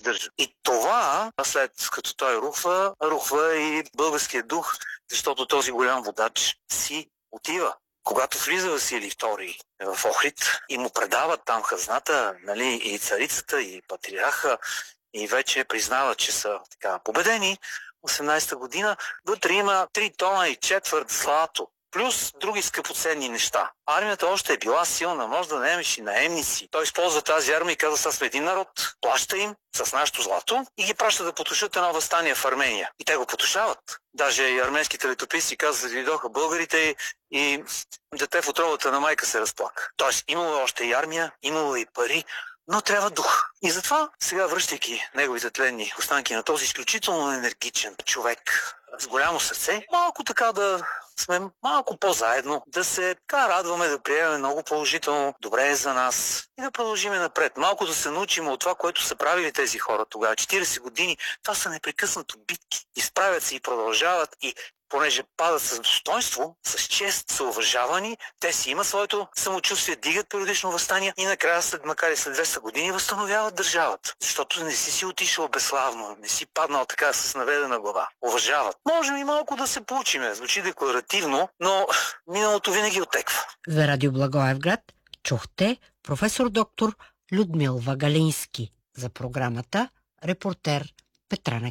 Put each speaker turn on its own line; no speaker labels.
издържат. И това, след като той рухва и българският дух, защото този голям водач си отива. Когато влиза Василий II в Охрид и му предават там хазната, нали, и царицата, и патриарха, и вече признават, че са така победени, 18-та година, вътре има 3 тона и четвърт злато, плюс други скъпоценни неща. Армията още е била силна, може да наемеш и наемници. Той използва тази армия и казва, сега сме един народ, плаща им с нашето злато и ги праща да потушат едно въстание в Армения. И те го потушават. Даже и арменските летописци казват, дойдоха българите и дете в отробата на майка се разплака. Тоест имало още и армия, имало и пари, но трябва дух. И затова, сега връщайки неговите тленни останки на този изключително енергичен човек с голямо сърце, малко така да сме малко по-заедно, да се така радваме, да приемем много положително, добре е за нас и да продължиме напред. Малко да се научим от това, което са правили тези хора тогава. 40 години, това са непрекъснато битки. Изправят се и продължават и понеже падат с достоинство, с чест, са уважавани, те си имат своето самочувствие, дигат периодично въстания и накрая, макар и след 200 години, възстановяват държавата. Защото не си отишъл безславно, не си паднал така с наведена глава. Уважават. Можем и малко да се получиме. Звучи декларативно, но миналото винаги отеква.
За Радио Благоевград чухте професор доктор Людмил Вагалински. За програмата репортер Петра